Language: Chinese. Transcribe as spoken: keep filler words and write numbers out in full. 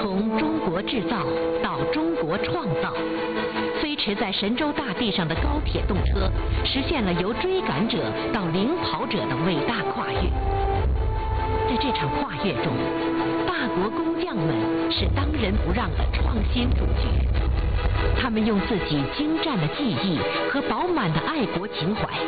从中国制造到中国创造，飞驰在神州大地上的高铁动车，实现了由追赶者到领跑者的伟大跨越。在这场跨越中，大国工匠们是当仁不让的创新主角。他们用自己精湛的技艺和饱满的爱国情怀，